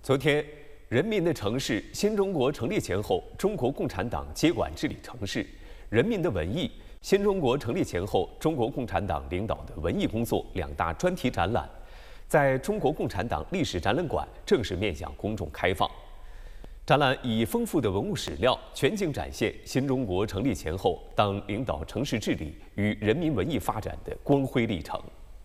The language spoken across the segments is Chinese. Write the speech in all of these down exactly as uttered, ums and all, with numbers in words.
昨天，人民的城市新中国成立前后，中国共产党接管治理城市；人民的文艺新中国成立前后，中国共产党领导的文艺工作两大专题展览，在中国共产党历史展览馆正式面向公众开放。展览以丰富的文物史料，全景展现新中国成立前后党领导城市治理与人民文艺发展的光辉历程。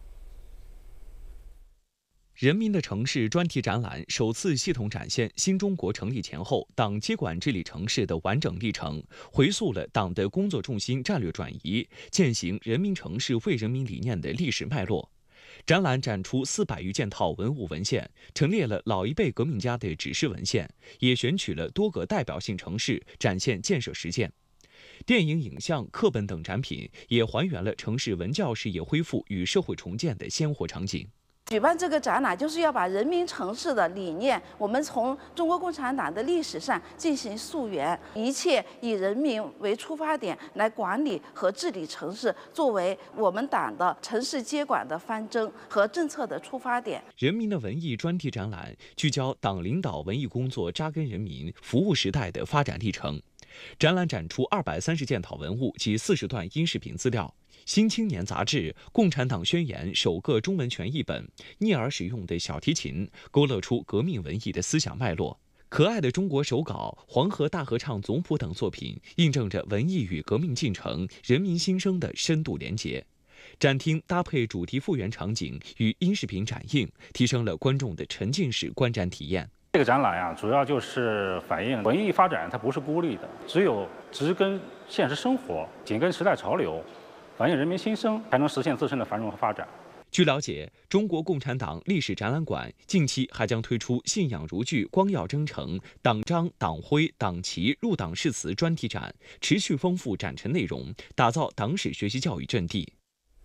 人民的城市专题展览首次系统展现新中国成立前后党接管治理城市的完整历程，回溯了党的工作重心战略转移、践行人民城市为人民理念的历史脉络。展览展出四百余件套文物文献，陈列了老一辈革命家的指示文献，也选取了多个代表性城市展现建设实践。电影、影像、课本等展品也还原了城市文教事业恢复与社会重建的鲜活场景。 举办这个展览，就是要把人民城市的理念，我们从中国共产党的历史上进行溯源，一切以人民为出发点来管理和治理城市，作为我们党的城市接管的方针和政策的出发点。 人民的文艺专题展览聚焦党领导文艺工作扎根人民、服务时代的发展历程。展览展出二百三十件套文物及四十段音视频资料。新青年杂志《共产党宣言》首个中文全译本，聂耳使用的小提琴勾勒出革命文艺的思想脉络。可爱的中国手稿、黄河大合唱总谱等作品，印证着文艺与革命进程、人民心声的深度连结。展厅搭配主题复原场景与音视频展映，提升了观众的沉浸式观展体验。 这个展览呀、啊，主要就是反映文艺发展它不是孤立的，只有植根现实生活，紧跟时代潮流，反映人民心声，才能实现自身的繁荣和发展。 据了解，中国共产党历史展览馆近期还将推出“信仰如炬，光耀征程”党章、党徽、党旗、入党誓词专题展，持续丰富展陈内容，打造党史学习教育阵地。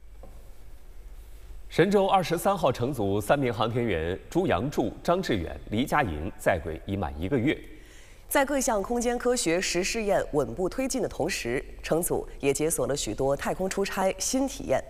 神舟二十三号乘组三名航天员朱杨柱、张志远、黎佳莹在轨已满一个月。 在各项空间科学实试验稳步推进的同时，乘组也解锁了许多太空出差新体验。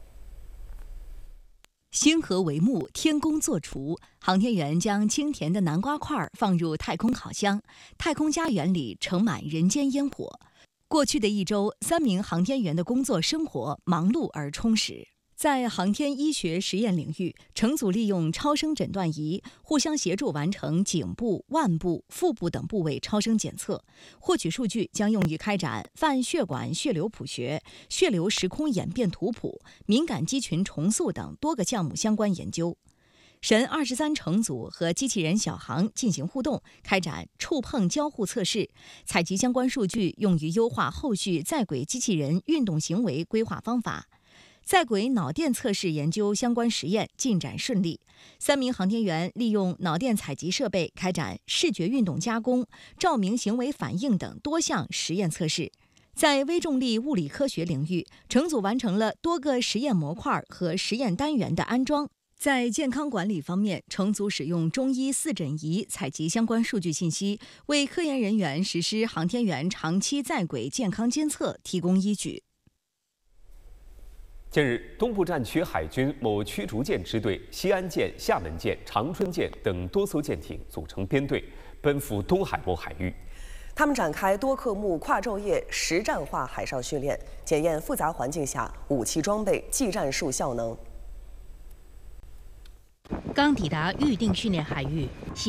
星河帷幕，天宫坐厨，航天员将清甜的南瓜块放入太空烤箱，太空家园里盛满人间烟火。过去的一周，三名航天员的工作生活忙碌而充实。在航天医学实验领域，乘组利用超声诊断仪互相协助完成颈部、腕部、腹部等部位超声检测，获取数据将用于开展泛血管血流谱学、血流时空演变图谱、敏感肌群重塑等多个项目相关研究。神二十三乘组和机器人小航进行互动，开展触碰交互测试，采集相关数据用于优化后续在轨机器人运动行为规划方法。在轨脑电测试研究相关实验进展顺利，三名航天员利用脑电采集设备开展视觉运动加工、照明行为反应等多项实验测试。在微重力物理科学领域，乘组完成了多个实验模块和实验单元的安装。在健康管理方面，乘组使用中医四诊仪采集相关数据信息，为科研人员实施航天员长期在轨健康监测提供依据。 近日，东部战区海军某驱逐舰支队西安舰、厦门舰、长春舰等多艘舰艇组成编队，奔赴东海某海域。 他们展开多科目跨昼夜实战化海上训练，检验复杂环境下武器装备技战术效能。 刚抵达预定训练海域。